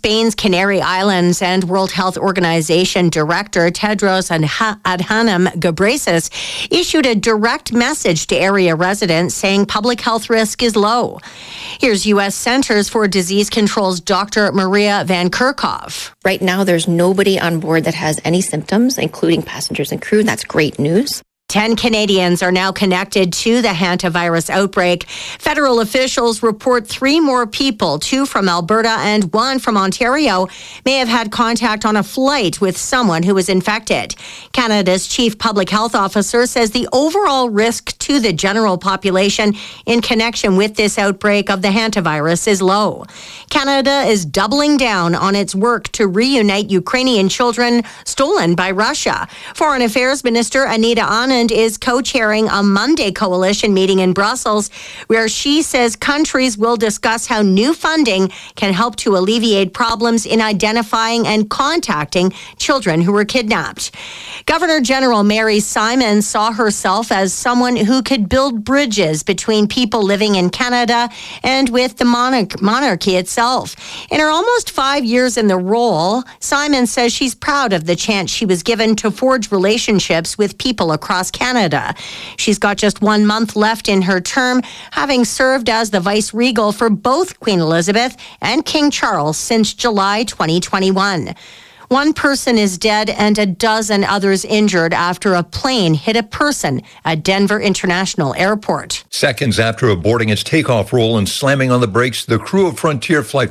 Spain's Canary Islands, and World Health Organization Director Tedros Adhanom Ghebreyesus issued a direct message to area residents saying public health risk is low. Here's U.S. Centers for Disease Control's Dr. Maria Van Kerkhove. Right now, there's nobody on board that has any symptoms, including passengers and crew. That's great news. 10 Canadians are now connected to the hantavirus outbreak. Federal officials report 3 more people, 2 from Alberta and 1 from Ontario, may have had contact on a flight with someone who was infected. Canada's chief public health officer says the overall risk to the general population in connection with this outbreak of the hantavirus is low. Canada is doubling down on its work to reunite Ukrainian children stolen by Russia. Foreign Affairs Minister Anita Anand is co-chairing a Monday coalition meeting in Brussels, where she says countries will discuss how new funding can help to alleviate problems in identifying and contacting children who were kidnapped. Governor General Mary Simon saw herself as someone who could build bridges between people living in Canada and with the monarchy itself. In her almost 5 years in the role, Simon says she's proud of the chance she was given to forge relationships with people across Canada. She's got just 1 month left in her term, having served as the vice-regal for both Queen Elizabeth and King Charles since July 2021. 1 person is dead and a dozen others injured after a plane hit a person at Denver International Airport. Seconds after aborting its takeoff roll and slamming on the brakes, the crew of Frontier Flight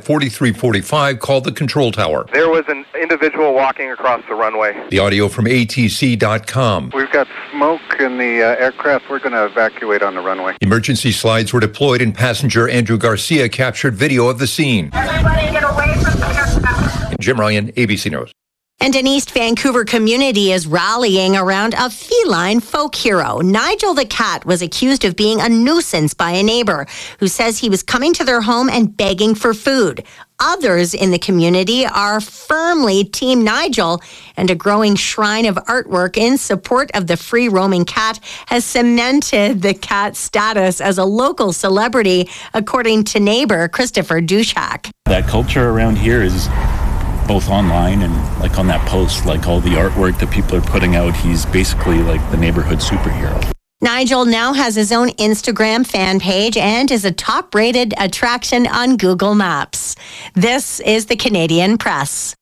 4345 called the control tower. There was an individual walking across the runway. The audio from ATC.com. We've got smoke in the aircraft. We're going to evacuate on the runway. Emergency slides were deployed and passenger Andrew Garcia captured video of the scene. Everybody get away from the aircraft. Jim Ryan, ABC News. And an East Vancouver community is rallying around a feline folk hero. Nigel the cat was accused of being a nuisance by a neighbor who says he was coming to their home and begging for food. Others in the community are firmly Team Nigel, and a growing shrine of artwork in support of the free-roaming cat has cemented the cat's status as a local celebrity, according to neighbor Christopher Dushak. That culture around here is both online and like on that post, like all the artwork that people are putting out, he's basically like the neighborhood superhero. Nigel now has his own Instagram fan page and is a top-rated attraction on Google Maps. This is the Canadian Press.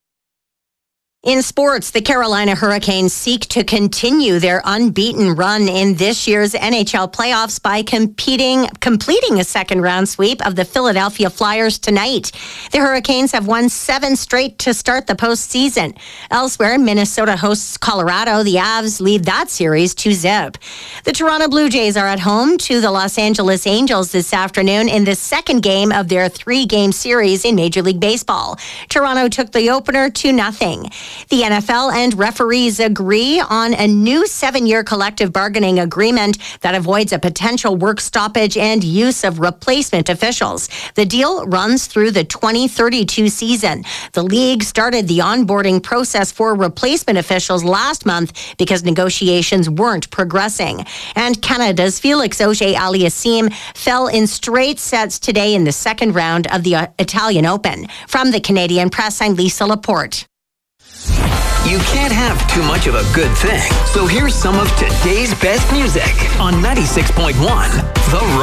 In sports, the Carolina Hurricanes seek to continue their unbeaten run in this year's NHL playoffs by completing a second-round sweep of the Philadelphia Flyers tonight. The Hurricanes have won 7 straight to start the postseason. Elsewhere, Minnesota hosts Colorado. The Avs lead that series 2-0. The Toronto Blue Jays are at home to the Los Angeles Angels this afternoon in the second game of their 3-game series in Major League Baseball. Toronto took the opener 2-0. The NFL and referees agree on a new 7-year collective bargaining agreement that avoids a potential work stoppage and use of replacement officials. The deal runs through the 2032 season. The league started the onboarding process for replacement officials last month because negotiations weren't progressing. And Canada's Felix Auger-Aliassime fell in straight sets today in the second round of the Italian Open. From the Canadian Press, I'm Lisa Laporte. You can't have too much of a good thing. So here's some of today's best music on 96.1 The